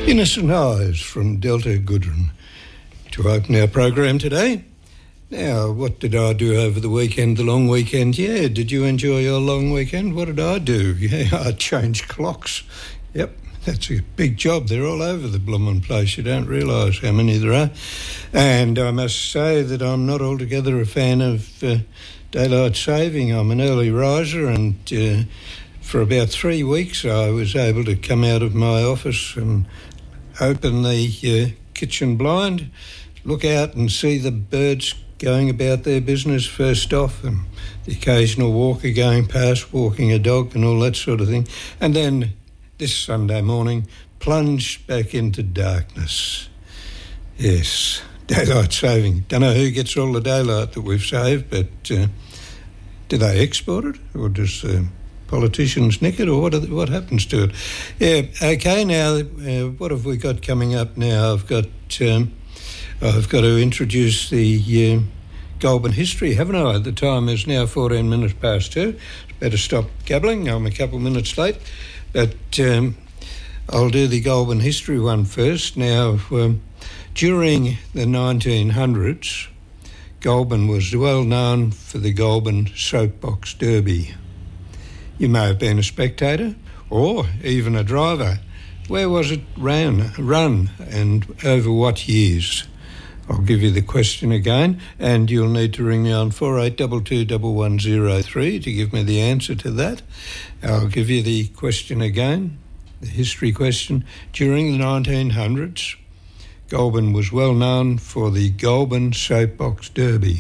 Innocent Eyes from Delta Goodrun to open our program today. Now, what did I do over the weekend, the long weekend? Yeah, did you enjoy your long weekend? What did I do? Yeah, I changed clocks. Yep, that's a big job. They're all over the bloomin' place. You don't realise how many there are. And I must say that I'm not altogether a fan of daylight saving. I'm an early riser, and for about 3 weeks I was able to come out of my office and open the kitchen blind, look out and see the birds going about their business first off, and the occasional walker going past, walking a dog and all that sort of thing. And then this Sunday morning, plunged back into darkness. Yes, daylight saving. Don't know who gets all the daylight that we've saved, but do they export it, or does politicians nick it, or what happens to it? Yeah, okay, now what have we got coming up now? I've got to introduce the Goulburn history, haven't I? The time is now 14 minutes past 2. Better stop gabbling, I'm a couple minutes late. But I'll do the Goulburn history one first. Now, during the 1900s, Goulburn was well known for the Goulburn Soapbox Derby. You may have been a spectator or even a driver. Where was it run and over what years? I'll give you the question again, and you'll need to ring me on 48221103 to give me the answer to that. I'll give you the question again, the history question. During the 1900s, Goulburn was well known for the Goulburn Soapbox Derby.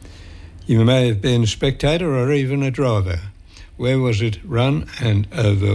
You may have been a spectator or even a driver. Where was it run and over